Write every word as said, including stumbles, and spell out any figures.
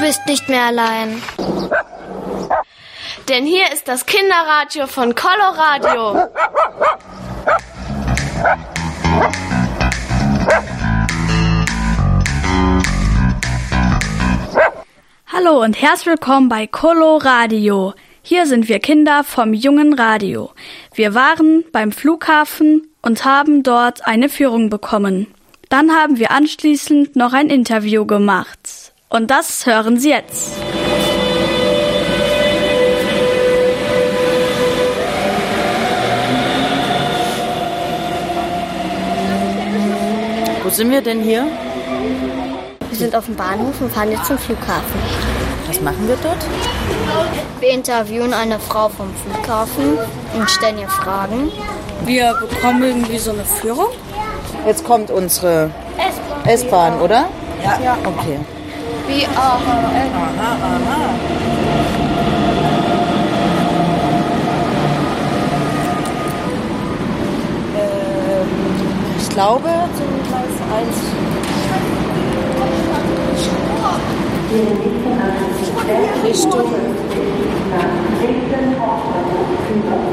bist nicht mehr allein. Denn hier ist das Kinderradio von Coloradio. Hallo und herzlich willkommen bei Coloradio. Hier sind wir Kinder vom Jungen Radio. Wir waren beim Flughafen und haben dort eine Führung bekommen. Dann haben wir anschließend noch ein Interview gemacht. Und das hören Sie jetzt. Wo sind wir denn hier? Wir sind auf dem Bahnhof und fahren jetzt zum Flughafen. Was machen wir dort? Wir interviewen eine Frau vom Flughafen und stellen ihr Fragen. Wir bekommen irgendwie so eine Führung. Jetzt kommt unsere S-Bahn, oder? Ja. ja. Okay. Wie aha. Aha, aha. Ähm, ich glaube, zum Gleis eins. Richtung